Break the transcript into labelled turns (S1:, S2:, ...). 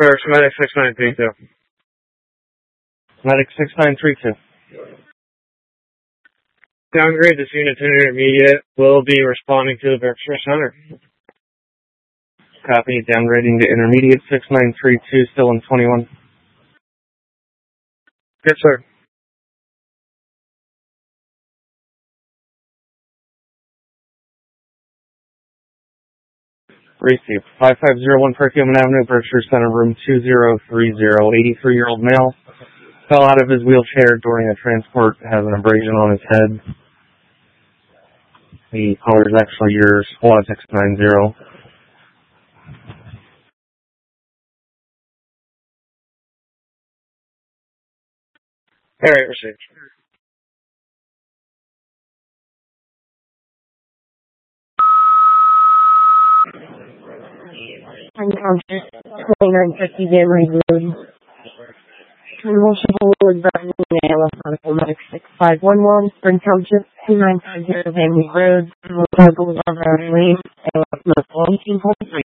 S1: First, Medic 6932.
S2: Medic 6932.
S1: Downgrade this unit to intermediate. Will be responding to the Berkshire Center.
S2: Copy. Downgrading to intermediate 6932, still in 21.
S1: Yes, sir.
S2: Received. 5501 Perkiomen Avenue, Berkshire Center, room 2030. 83-year-old male. Fell out of his wheelchair during a transport, has an abrasion on his head. The caller is actually yours, squad 690.
S1: Alright, received.
S3: Unconscious, 2950 Danbury Road. Convulsive wood burning mechanical medic 6511, Spring Township, 2950 Danbury Road, Boulevard Lane, medical 18.3.